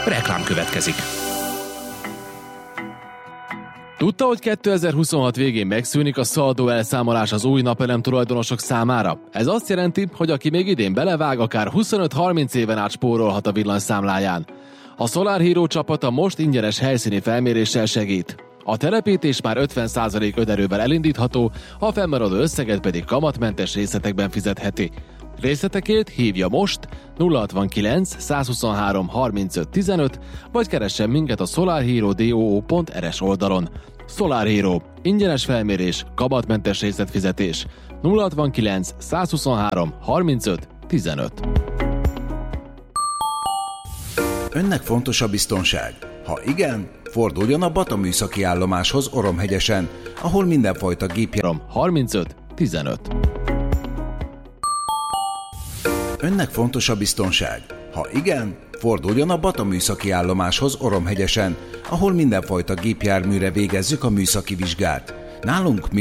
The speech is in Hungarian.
Reklám következik. Tudta, hogy 2026 végén megszűnik a szaldó elszámolás az új napelem tulajdonosok számára? Ez azt jelenti, hogy aki még idén belevág, akár 25-30 éven át spórolhat a villanyszámláján. A Solar Hero csapata most ingyenes helyszíni felméréssel segít. A telepítés már 50% önerővel elindítható, a fennmaradó összeget pedig kamatmentes részletekben fizetheti. Részletekért hívja most 069 123 35 15, vagy keressen minket a solarhero.doo.rs oldalon. Solar Hero. Ingyenes felmérés, kamatmentes részletfizetés. 069 123 35 15. Önnek fontos a biztonság? Ha igen, forduljon a Bata műszaki állomáshoz Oromhegyesen, ahol mindenfajta gépjármű 35 15. Önnek fontos a biztonság? Ha igen, forduljon a Bata műszaki állomáshoz Oromhegyesen, ahol mindenfajta gépjárműre végezzük a műszaki vizsgát. Nálunk